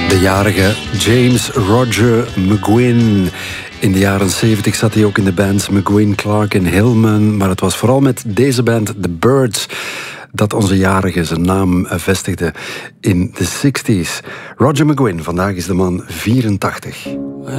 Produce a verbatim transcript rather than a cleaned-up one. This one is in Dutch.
De jarige James Roger McGuinn. In de jaren zeventig zat hij ook in de bands McGuinn, Clark en Hillman. Maar het was vooral met deze band, The Byrds, dat onze jarige zijn naam vestigde in de zestig's. Roger McGuinn, vandaag is de man vierentachtig.